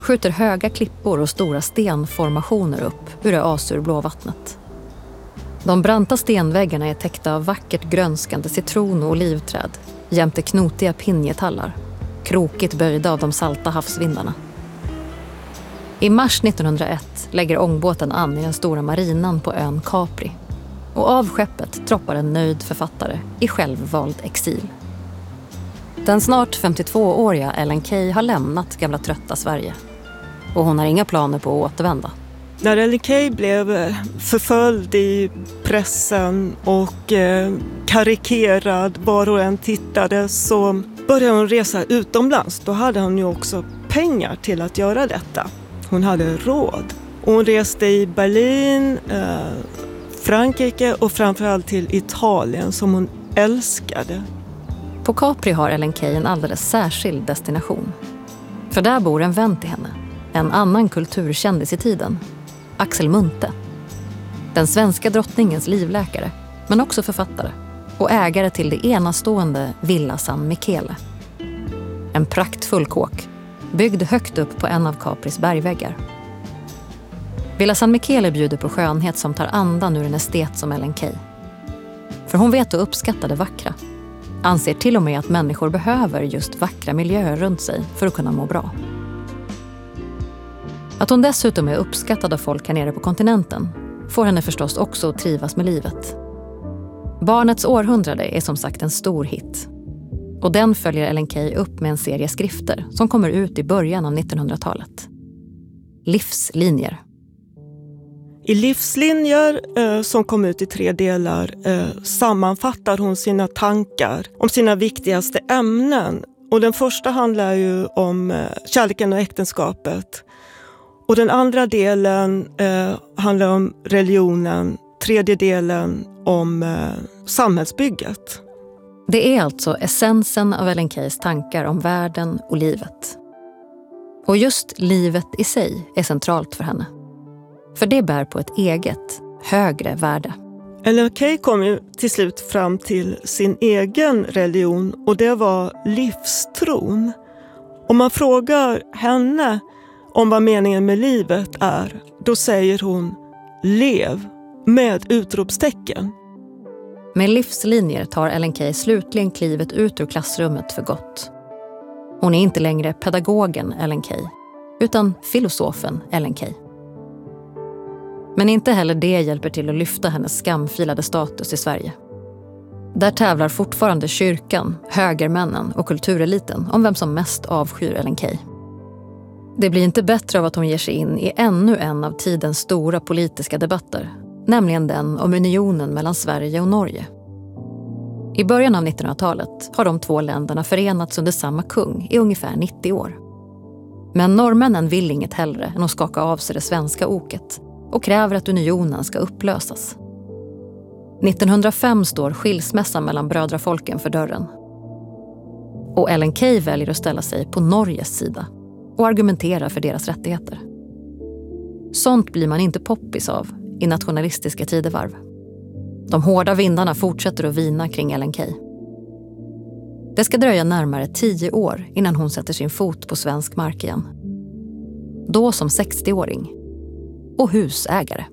skjuter höga klippor och stora stenformationer upp ur det azurblå vattnet. De branta stenväggarna är täckta av vackert grönskande citron- och olivträd jämte knotiga pinjetallar, krokigt böjda av de salta havsvindarna. I mars 1901 lägger ångbåten an i den stora marinan på ön Capri. Och av skeppet droppar en nöjd författare i självvald exil. Den snart 52-åriga Ellen Key har lämnat gamla trötta Sverige. Och hon har inga planer på att återvända. När Ellen Key blev förföljd i pressen och karikerad var och en tittade, så började hon resa utomlands. Då hade hon ju också pengar till att göra detta. Hon hade råd. Hon reste i Berlin, Frankrike och framförallt till Italien som hon älskade. På Capri har Ellen Key en alldeles särskild destination. För där bor en vän till henne, en annan kulturkändis i tiden, Axel Munthe. Den svenska drottningens livläkare, men också författare och ägare till det enastående Villa San Michele. En praktfull kåk, byggd högt upp på en av Capris bergväggar. Villa San Michele bjuder på skönhet som tar andan ur en estet som Ellen Key. För hon vet att uppskatta det vackra. Anser till och med att människor behöver just vackra miljöer runt sig för att kunna må bra. Att hon dessutom är uppskattad av folk här nere på kontinenten får henne förstås också att trivas med livet. Barnets århundrade är som sagt en stor hit. Och den följer Ellen Key upp med en serie skrifter som kommer ut i början av 1900-talet. Livslinjer. I Livslinjer, som kom ut i 3 delar, sammanfattar hon sina tankar om sina viktigaste ämnen. Och den första handlar ju om kärleken och äktenskapet. Och den andra delen handlar om religionen. 3:e delen om samhällsbygget. Det är alltså essensen av Ellen Keys tankar om världen och livet. Och just livet i sig är centralt för henne. För det bär på ett eget, högre värde. Ellen Key kom ju till slut fram till sin egen religion och det var livstron. Om man frågar henne om vad meningen med livet är, då säger hon lev med utropstecken. Med livslinjer tar Ellen Key slutligen klivet ut ur klassrummet för gott. Hon är inte längre pedagogen Ellen Key, utan filosofen Ellen Key. Men inte heller det hjälper till att lyfta hennes skamfilade status i Sverige. Där tävlar fortfarande kyrkan, högermännen och kultureliten om vem som mest avskyr Ellen Key. Det blir inte bättre av att hon ger sig in i ännu en av tidens stora politiska debatter, nämligen den om unionen mellan Sverige och Norge. I början av 1900-talet har de 2 länderna förenats under samma kung i ungefär 90 år. Men norrmännen vill inget hellre än att skaka av sig det svenska oket och kräver att unionen ska upplösas. 1905 står skilsmässan mellan brödrafolken för dörren. Och Ellen Key väljer att ställa sig på Norges sida och argumentera för deras rättigheter. Sånt blir man inte poppis av i nationalistiska tidevarv. De hårda vindarna fortsätter att vina kring Ellen Key. Det ska dröja närmare 10 år innan hon sätter sin fot på svensk mark igen. Då som 60-åring och husägare.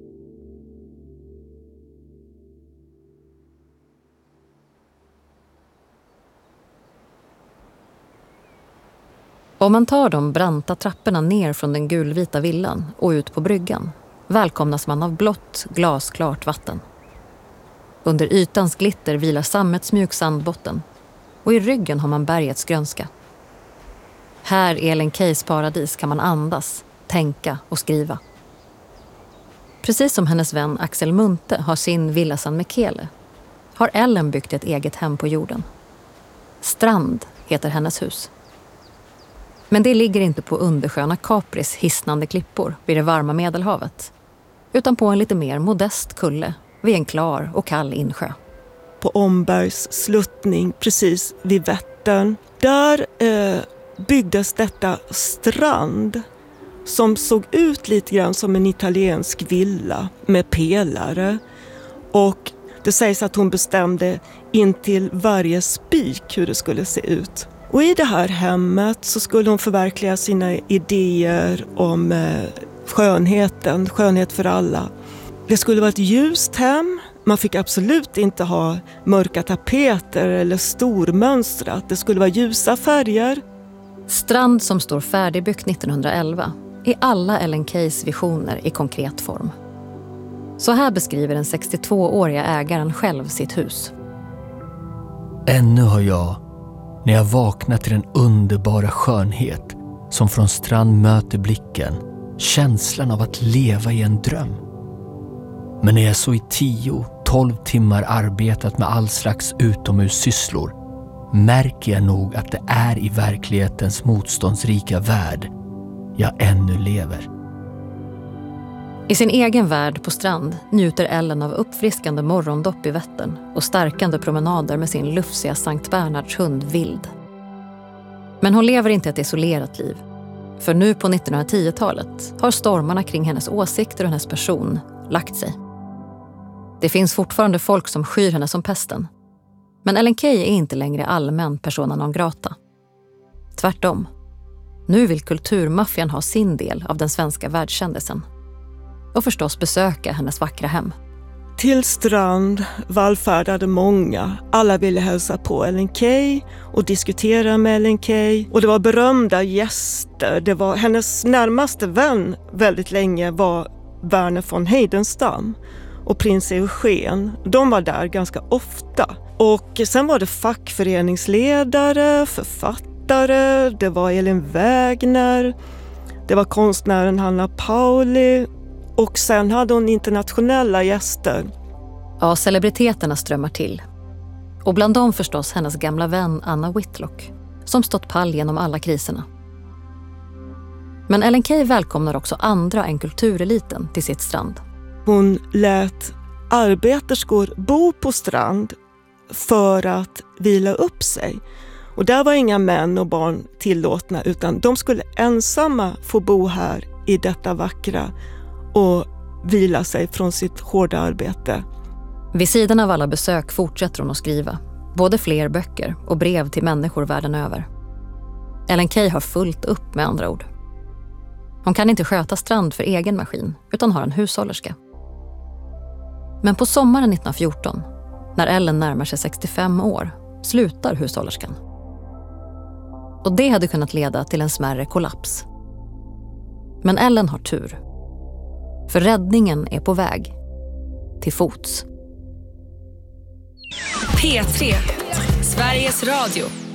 Om man tar de branta trapporna ner från den gulvita villan och ut på bryggan välkomnas man av blått, glasklart vatten. Under ytans glitter vilar sammetsmjuk sandbotten och i ryggen har man bergets grönska. Här i Ellen Keys paradis kan man andas, tänka och skriva. Precis som hennes vän Axel Munthe har sin Villa San Michele har Ellen byggt ett eget hem på jorden. Strand heter hennes hus. Men det ligger inte på undersköna Capris hisnande klippor vid det varma Medelhavet, utan på en lite mer modest kulle vid en klar och kall insjö. På Ombergs sluttning precis vid Vättern, där byggdes detta strand som såg ut lite grann som en italiensk villa med pelare. Och det sägs att hon bestämde in till varje spik hur det skulle se ut. Och i det här hemmet så skulle hon förverkliga sina idéer om skönhet för alla. Det skulle vara ett ljust hem. Man fick absolut inte ha mörka tapeter eller stormönstrat. Det skulle vara ljusa färger. Strand som står färdigbyggt 1911 är alla Ellen Keys visioner i konkret form. Så här beskriver den 62-åriga ägaren själv sitt hus. Ännu har jag, när jag vaknar till den underbara skönhet som från Strand möter blicken, känslan av att leva i en dröm. Men när jag så i 10-12 timmar arbetat med all slags utomhussysslor märker jag nog att det är i verklighetens motståndsrika värld jag ännu lever. I sin egen värld på Strand njuter Ellen av uppfriskande morgondopp i Vättern och stärkande promenader med sin lufsiga Sankt Bernhards hund Vild. Men hon lever inte ett isolerat liv. För nu på 1910-talet har stormarna kring hennes åsikter och hennes person lagt sig. Det finns fortfarande folk som skyr henne som pesten. Men Ellen Key är inte längre allmän persona non grata. Tvärtom. Nu vill kulturmaffian ha sin del av den svenska världskändisen. Och förstås besöka hennes vackra hem. Till Strand vallfärdade många. Alla ville hälsa på Ellen Key och diskutera med Ellen Key. Och det var berömda gäster. Det var hennes närmaste vän väldigt länge var Verner von Heidenstam och prins Eugen. De var där ganska ofta. Och sen var det fackföreningsledare, författare, det var Elin Wägner, det var konstnären Hanna Pauli. Och sen hade hon internationella gäster. Ja, celebriteterna strömmar till. Och bland dem förstås hennes gamla vän Anna Whitlock, som stått pall genom alla kriserna. Men Ellen Key välkomnar också andra än kultureliten till sitt Strand. Hon lät arbeterskor bo på Strand för att vila upp sig. Och där var inga män och barn tillåtna, utan de skulle ensamma få bo här i detta vackra och vila sig från sitt hårda arbete. Vid sidan av alla besök fortsätter hon att skriva. Både fler böcker och brev till människor världen över. Ellen Key har fullt upp med andra ord. Hon kan inte sköta Strand för egen maskin utan har en hushållerska. Men på sommaren 1914, när Ellen närmar sig 65 år, slutar hushållerskan. Och det hade kunnat leda till en smärre kollaps. Men Ellen har tur. För räddningen är på väg. Till fots. P3, Sveriges Radio.